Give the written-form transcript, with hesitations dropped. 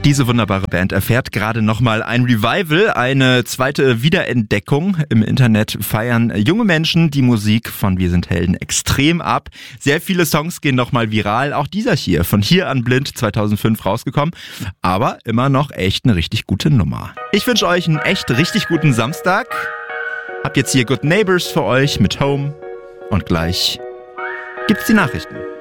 Diese wunderbare Band erfährt gerade nochmal ein Revival, eine zweite Wiederentdeckung. Im Internet feiern junge Menschen die Musik von Wir sind Helden extrem ab. Sehr viele Songs gehen nochmal viral. Auch dieser hier, von Hier an Blind, 2005 rausgekommen. Aber immer noch echt eine richtig gute Nummer. Ich wünsche euch einen echt richtig guten Samstag. Hab jetzt hier Good Neighbors für euch mit Home. Und gleich gibt's die Nachrichten.